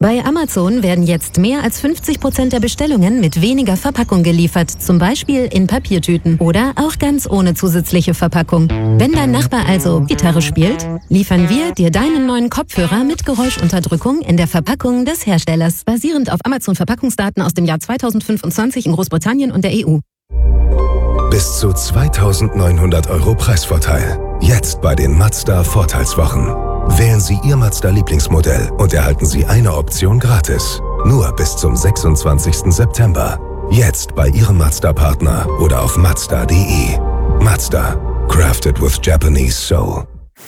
Bei Amazon werden jetzt mehr als 50% der Bestellungen mit weniger Verpackung geliefert, zum Beispiel in Papiertüten oder auch ganz ohne zusätzliche Verpackung. Wenn dein Nachbar also Gitarre spielt, liefern wir dir deinen neuen Kopfhörer mit Geräuschunterdrückung in der Verpackung des Herstellers, basierend auf Amazon-Verpackungsdaten aus dem Jahr 2025 in Großbritannien und der EU. Bis zu 2.900 € Preisvorteil. Jetzt bei den Mazda Vorteilswochen. Wählen Sie Ihr Mazda-Lieblingsmodell und erhalten Sie eine Option gratis. Nur bis zum 26. September. Jetzt bei Ihrem Mazda-Partner oder auf Mazda.de. Mazda. Crafted with Japanese Soul.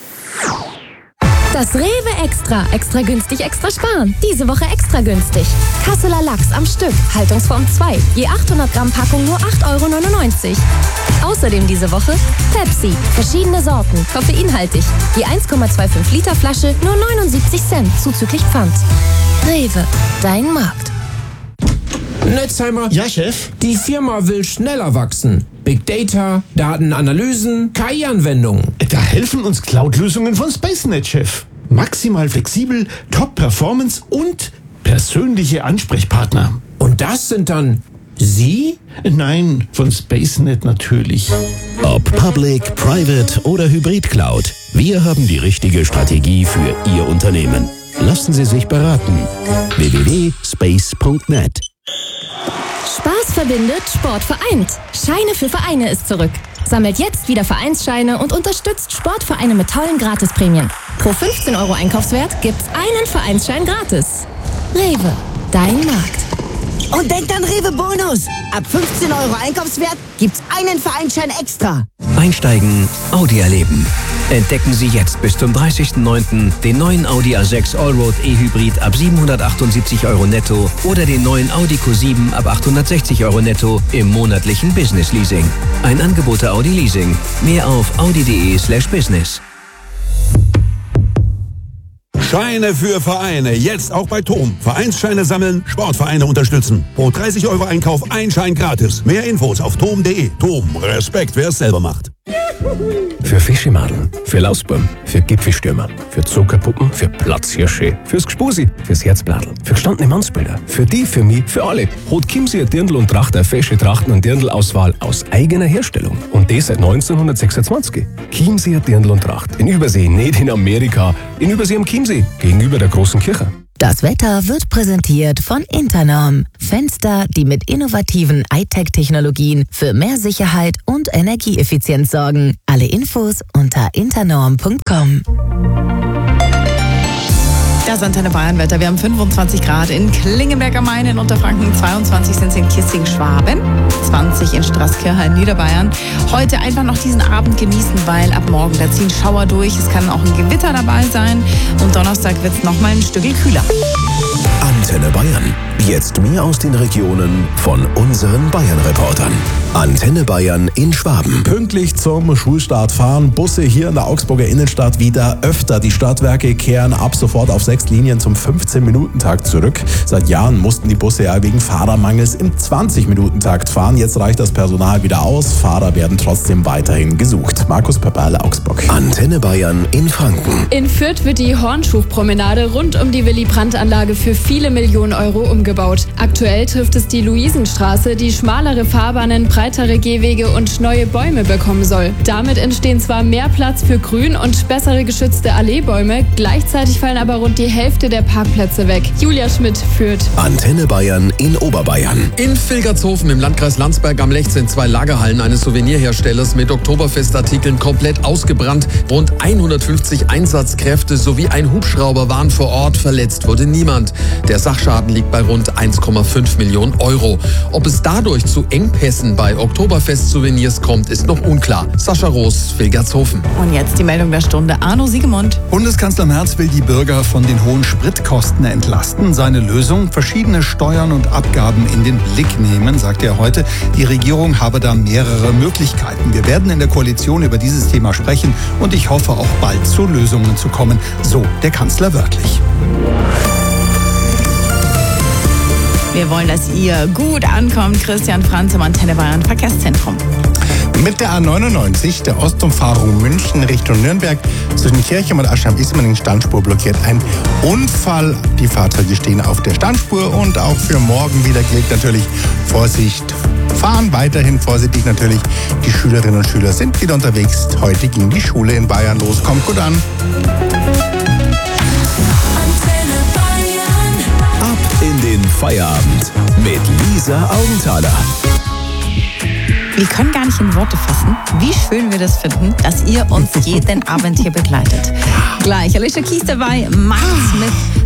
Das Rewe Extra. Extra günstig, extra sparen. Diese Woche extra günstig. Kasseler Lachs am Stück. Haltungsform 2. Je 800 Gramm Packung nur 8,99 €. Außerdem diese Woche Pepsi. Verschiedene Sorten. Koffeinhaltig. Je 1,25 Liter Flasche nur 79 Cent. Zuzüglich Pfand. Rewe. Dein Markt. Netzheimer. Ja, Chef? Die Firma will schneller wachsen. Big Data, Datenanalysen, KI-Anwendungen. Da helfen uns Cloud-Lösungen von SpaceNet, Chef. Maximal flexibel, Top-Performance und persönliche Ansprechpartner. Und das sind dann Sie? Nein, von SpaceNet natürlich. Ob Public, Private oder Hybrid Cloud, wir haben die richtige Strategie für Ihr Unternehmen. Lassen Sie sich beraten. www.space.net. Spaß verbindet, Sport vereint. Scheine für Vereine ist zurück. Sammelt jetzt wieder Vereinsscheine und unterstützt Sportvereine mit tollen Gratisprämien. Pro 15 € Einkaufswert gibt's einen Vereinsschein gratis. Rewe, dein Markt. Und denkt an Rewe Bonus. Ab 15 € Einkaufswert gibt's einen Vereinsschein extra. Einsteigen, Audi erleben. Entdecken Sie jetzt bis zum 30.09. den neuen Audi A6 Allroad E-Hybrid ab 778 € netto oder den neuen Audi Q7 ab 860 € netto im monatlichen Business Leasing. Ein Angebot der Audi Leasing. Mehr auf audi.de/business. Scheine für Vereine, jetzt auch bei TOM. Vereinsscheine sammeln, Sportvereine unterstützen. Pro 30 € Einkauf ein Schein gratis. Mehr Infos auf tom.de. TOM, Respekt, wer es selber macht. Für Fischemadeln, für Lausbäum, für Gipfelstürmer, für Zuckerpuppen, für Platzhirsche, fürs Gspusi, fürs Herzbladel, für gestandene Mannsbilder, für die, für mich, für alle. Hat Chiemsee ein Dirndl und Tracht eine fesche Trachten- und Dirndl-Auswahl aus eigener Herstellung. Und das seit 1926. Chiemsee ein Dirndl und Tracht. In Übersee, nicht in Amerika. In Übersee am Chiemsee, gegenüber der großen Kirche. Das Wetter wird präsentiert von Internorm. Fenster, die mit innovativen iTech-Technologien für mehr Sicherheit und Energieeffizienz sorgen. Alle Infos unter internorm.com. Das Antenne Bayern Wetter. Wir haben 25 Grad in Klingenberg am Main in Unterfranken, 22 sind es in Kissing-Schwaben, 20 in Straßkirchen in Niederbayern. Heute einfach noch diesen Abend genießen, weil ab morgen da ziehen Schauer durch. Es kann auch ein Gewitter dabei sein und Donnerstag wird es nochmal ein Stückchen kühler. Antenne Bayern. Jetzt mehr aus den Regionen von unseren Bayern-Reportern. Antenne Bayern in Schwaben. Pünktlich zum Schulstart fahren Busse hier in der Augsburger Innenstadt wieder öfter. Die Stadtwerke kehren ab sofort auf 6 Linien zum 15-Minuten-Takt zurück. Seit Jahren mussten die Busse ja wegen Fahrermangels im 20-Minuten-Takt fahren. Jetzt reicht das Personal wieder aus. Fahrer werden trotzdem weiterhin gesucht. Markus Pepperle, Augsburg. Antenne Bayern in Franken. In Fürth wird die Hornschuchpromenade rund um die Willy-Brandt-Anlage für viele Millionen Euro umgebaut. Aktuell trifft es die Luisenstraße, die schmalere Fahrbahnen, breitere Gehwege und neue Bäume bekommen soll. Damit entstehen zwar mehr Platz für Grün und bessere geschützte Alleebäume, gleichzeitig fallen aber rund die Hälfte der Parkplätze weg. Julia Schmidt, Fürth. Antenne Bayern in Oberbayern. In Vilgertshofen im Landkreis Landsberg am Lech sind 2 Lagerhallen eines Souvenirherstellers mit Oktoberfestartikeln komplett ausgebrannt. Rund 150 Einsatzkräfte sowie ein Hubschrauber waren vor Ort. Verletzt wurde niemand. Der Sachschaden liegt bei rund 1,5 Millionen Euro. Ob es dadurch zu Engpässen bei Oktoberfest-Souvenirs kommt, ist noch unklar. Sascha Roos, Vilgertshofen. Und jetzt die Meldung der Stunde. Arno Siegemund. Bundeskanzler Merz will die Bürger von den hohen Spritkosten entlasten. Seine Lösung: verschiedene Steuern und Abgaben in den Blick nehmen, sagte er heute. Die Regierung habe da mehrere Möglichkeiten. Wir werden in der Koalition über dieses Thema sprechen und ich hoffe auch bald zu Lösungen zu kommen. So der Kanzler wörtlich. Wir wollen, dass ihr gut ankommt. Christian Franz im Antenne Bayern Verkehrszentrum. Mit der A99, der Ostumfahrung München Richtung Nürnberg, zwischen Kirchheim und Asch am Ismaning Standspur blockiert ein Unfall. Die Fahrzeuge stehen auf der Standspur und auch für morgen wieder gilt natürlich Vorsicht. Fahren weiterhin vorsichtig natürlich. Die Schülerinnen und Schüler sind wieder unterwegs. Heute ging die Schule in Bayern los. Kommt gut an. Ab in den Feierabend mit Lisa Augenthaler. Wir können gar nicht in Worte fassen, wie schön wir das finden, dass ihr uns jeden Abend hier begleitet. Gleich Alicia Keys dabei, Miles Smith.